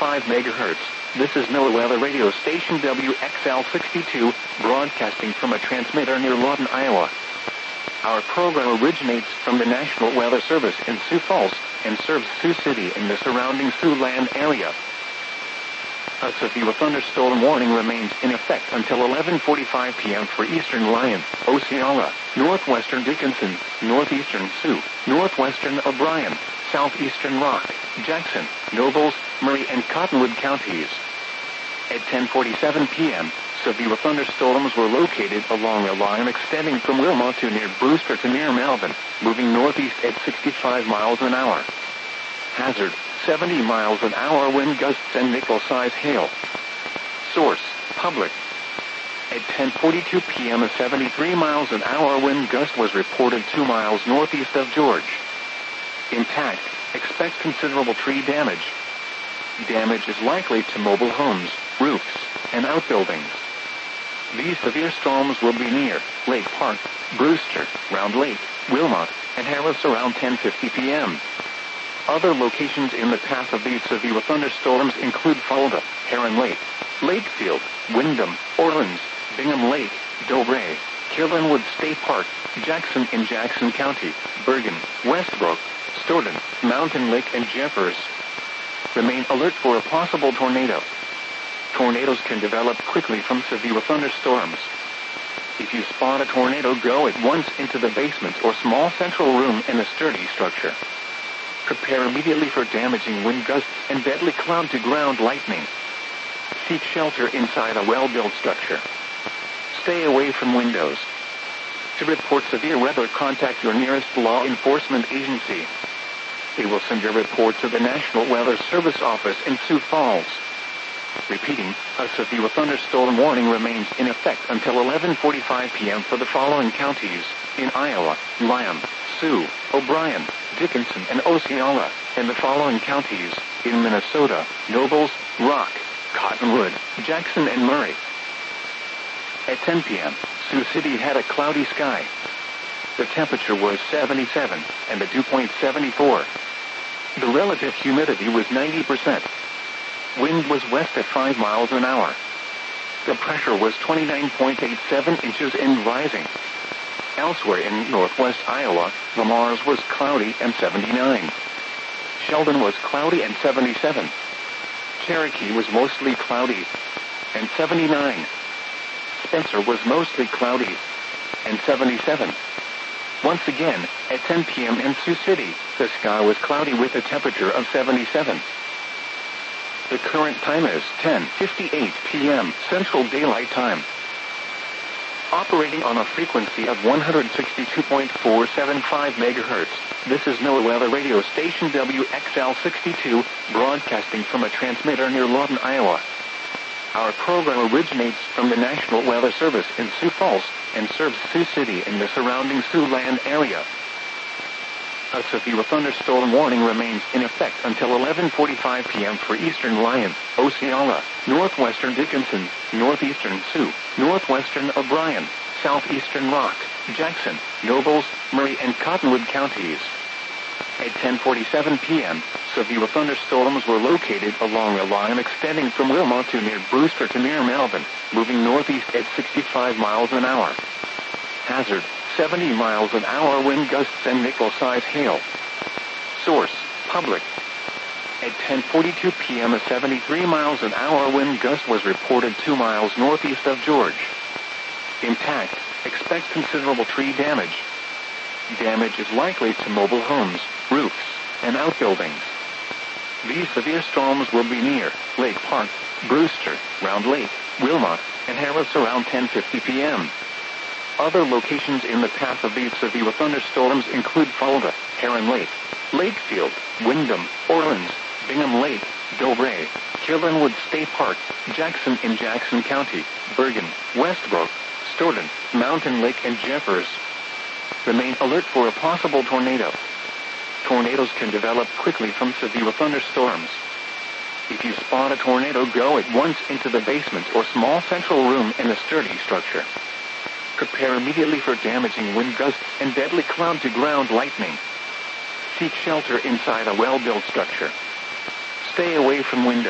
65 megahertz. This is NOAA weather radio station WXL62, broadcasting from a transmitter near Lawton, Iowa. Our program originates from the National Weather Service in Sioux Falls and serves Sioux City and the surrounding Siouxland area. A severe thunderstorm warning remains in effect until 11:45 p.m. for eastern Lyon, Osceola, northwestern Dickinson, northeastern Sioux, northwestern O'Brien, southeastern Rock, Jackson, Nobles, Murray, and Cottonwood counties. At 10:47 p.m., severe thunderstorms were located along a line extending from Wilmot to near Brewster to near Melvin, moving northeast at 65 miles an hour. Hazard: 70 miles an hour wind gusts and nickel-size hail. Source: public. At 10:42 p.m. a 73 miles an hour wind gust was reported 2 miles northeast of George. Intact, expect considerable tree damage. Damage is likely to mobile homes, roofs, and outbuildings. These severe storms will be near Lake Park, Brewster, Round Lake, Wilmot, and Harris around 10:50 p.m. Other locations in the path of these severe thunderstorms include Fulda, Heron Lake, Lakefield, Wyndham, Orleans, Bingham Lake, Dover, Killenwood State Park, Jackson in Jackson County, Bergen, Westbrook, Stoughton, Mountain Lake, and Jeffers. Remain alert for a possible tornado. Tornadoes can develop quickly from severe thunderstorms. If you spot a tornado, go at once into the basement or small central room in a sturdy structure. Prepare immediately for damaging wind gusts and deadly cloud-to-ground lightning. Seek shelter inside a well-built structure. Stay away from windows. To report severe weather, contact your nearest law enforcement agency. They will send your report to the National Weather Service office in Sioux Falls. Repeating, a severe thunderstorm warning remains in effect until 11:45 p.m. for the following counties in Iowa: Lyon, Sioux, O'Brien, Dickinson, and Osceola, and the following counties in Minnesota: Nobles, Rock, Cottonwood, Jackson, and Murray. At 10 p.m., Sioux City had a cloudy sky. The temperature was 77, and the dew point 74. The relative humidity was 90%. Wind was west at 5 miles an hour. The pressure was 29.87 inches and rising. Elsewhere in northwest Iowa, Le Mars was cloudy and 79. Sheldon was cloudy and 77. Cherokee was mostly cloudy and 79. Spencer was mostly cloudy and 77. Once again, at 10 p.m. in Sioux City, the sky was cloudy with a temperature of 77. The current time is 10:58 p.m. Central Daylight Time. Operating on a frequency of 162.475 megahertz, this is NOAA weather radio station WXL62, broadcasting from a transmitter near Lawton, Iowa. Our program originates from the National Weather Service in Sioux Falls and serves Sioux City and the surrounding Siouxland area. A severe thunderstorm warning remains in effect until 11:45 p.m. for eastern Lyon, Osceola, northwestern Dickinson, northeastern Sioux, northwestern O'Brien, southeastern Rock, Jackson, Nobles, Murray, and Cottonwood counties. At 10:47 p.m., severe thunderstorms were located along a line extending from Wilmot to near Brewster to near Melvin, moving northeast at 65 miles an hour. Hazard: 70 miles an hour wind gusts and nickel-size hail. Source: public. At 10:42 p.m. a 73 miles an hour wind gust was reported 2 miles northeast of George. Intact, expect considerable tree damage. Damage is likely to mobile homes, roofs, and outbuildings. These severe storms will be near Lake Park, Brewster, Round Lake, Wilmot, and Harris around 10:50 p.m. Other locations in the path of these severe thunderstorms include Fulda, Heron Lake, Lakefield, Wyndham, Orleans, Bingham Lake, Dover, Killenwood State Park, Jackson in Jackson County, Bergen, Westbrook, Stoughton, Mountain Lake, and Jeffers. Remain alert for a possible tornado. Tornadoes can develop quickly from severe thunderstorms. If you spot a tornado, go at once into the basement or small central room in a sturdy structure. Prepare immediately for damaging wind gusts and deadly cloud-to-ground lightning. Seek shelter inside a well-built structure. Stay away from windows.